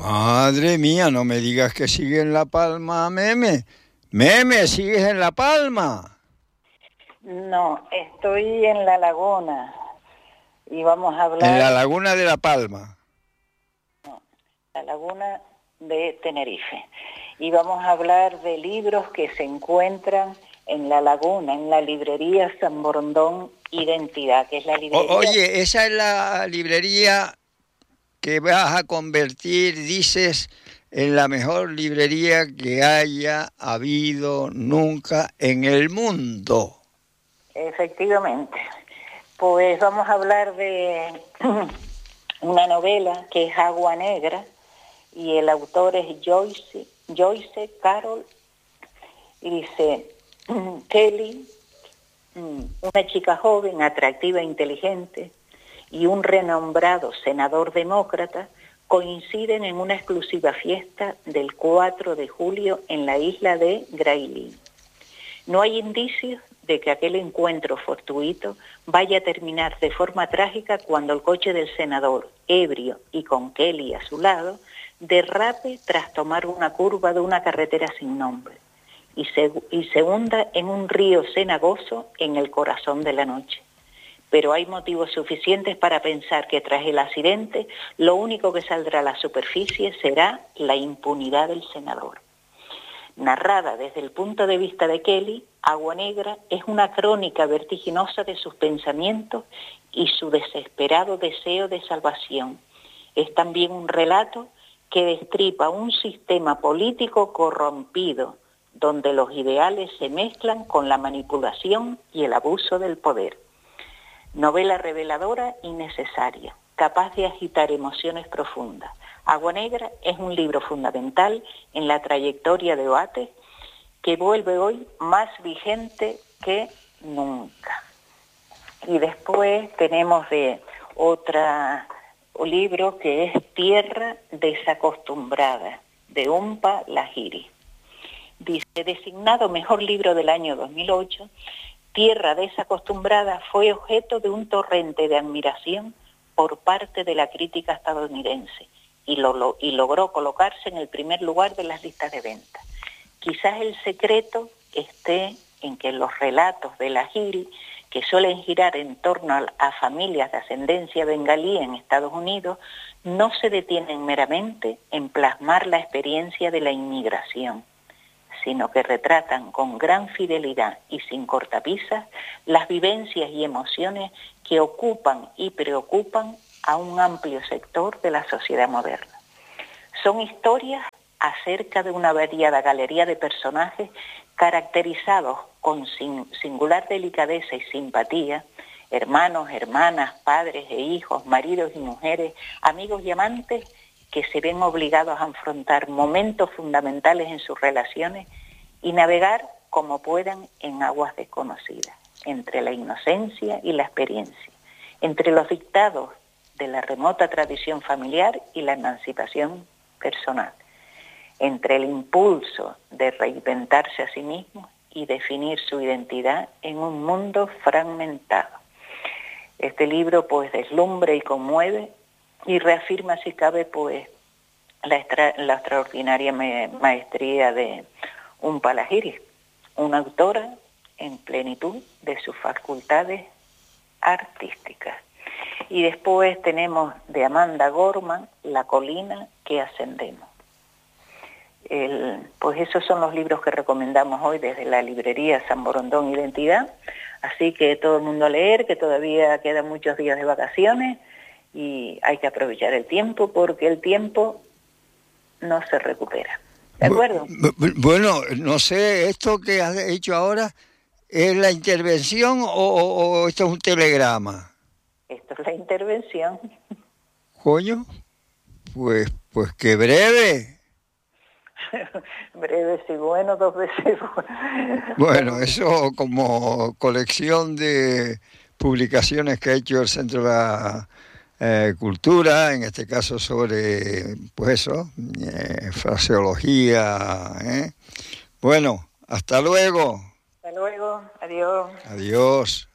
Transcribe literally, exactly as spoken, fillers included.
Madre mía, no me digas que sigue en La Palma, Meme. Meme, ¿sigues en La Palma? No, estoy en La Laguna y vamos a hablar... En la Laguna de La Palma. No, La Laguna de Tenerife. Y vamos a hablar de libros que se encuentran en La Laguna, en la librería San Borondón Identidad, que es la librería... O, oye, esa es la librería que vas a convertir, dices, en la mejor librería que haya habido nunca en el mundo. Efectivamente. Pues vamos a hablar de una novela que es Agua Negra y el autor es Joyce, Joyce Carol, y dice, Kelly, una chica joven, atractiva e inteligente, y un renombrado senador demócrata coinciden en una exclusiva fiesta del cuatro de julio en la isla de Grailín. No hay indicios de que aquel encuentro fortuito vaya a terminar de forma trágica cuando el coche del senador, ebrio y con Kelly a su lado, derrape tras tomar una curva de una carretera sin nombre y se, y se hunda en un río cenagoso en el corazón de la noche. Pero hay motivos suficientes para pensar que tras el accidente lo único que saldrá a la superficie será la impunidad del senador. Narrada desde el punto de vista de Kelly, Agua Negra es una crónica vertiginosa de sus pensamientos y su desesperado deseo de salvación. Es también un relato que destripa un sistema político corrompido, donde los ideales se mezclan con la manipulación y el abuso del poder. Novela reveladora y necesaria, capaz de agitar emociones profundas. Agua Negra es un libro fundamental en la trayectoria de Oates que vuelve hoy más vigente que nunca. Y después tenemos de otra libro que es Tierra Desacostumbrada, de Umpa Lahiri. Dice, designado mejor libro del año dos mil ocho, Tierra Desacostumbrada fue objeto de un torrente de admiración por parte de la crítica estadounidense y, lo, lo, y logró colocarse en el primer lugar de las listas de venta. Quizás el secreto esté en que los relatos de Lahiri, que suelen girar en torno a, a familias de ascendencia bengalí en Estados Unidos, no se detienen meramente en plasmar la experiencia de la inmigración, sino que retratan con gran fidelidad y sin cortapisas las vivencias y emociones que ocupan y preocupan a un amplio sector de la sociedad moderna. Son historias acerca de una variada galería de personajes caracterizados con singular delicadeza y simpatía, hermanos, hermanas, padres e hijos, maridos y mujeres, amigos y amantes, que se ven obligados a afrontar momentos fundamentales en sus relaciones y navegar como puedan en aguas desconocidas, entre la inocencia y la experiencia, entre los dictados de la remota tradición familiar y la emancipación personal, entre el impulso de reinventarse a sí mismo y definir su identidad en un mundo fragmentado. Este libro pues deslumbra y conmueve y reafirma, si cabe, pues la, extra, la extraordinaria me, maestría de Umpa Lahiri, una autora en plenitud de sus facultades artísticas. Y después tenemos de Amanda Gorman, La colina que ascendemos. El, pues esos son los libros que recomendamos hoy desde la librería San Borondón Identidad. Así que todo el mundo a leer, que todavía quedan muchos días de vacaciones y hay que aprovechar el tiempo porque el tiempo no se recupera. ¿De acuerdo? Bueno, no sé, esto que has hecho ahora, ¿es la intervención o, o, o esto es un telegrama? Esto es la intervención. Coño, pues, pues qué breve. Breve sí bueno, dos veces bueno. Bueno, eso como colección de publicaciones que ha hecho el Centro de la eh, Cultura, en este caso sobre, pues eso, eh, fraseología. ¿eh? Bueno, hasta luego. Hasta luego, adiós. Adiós.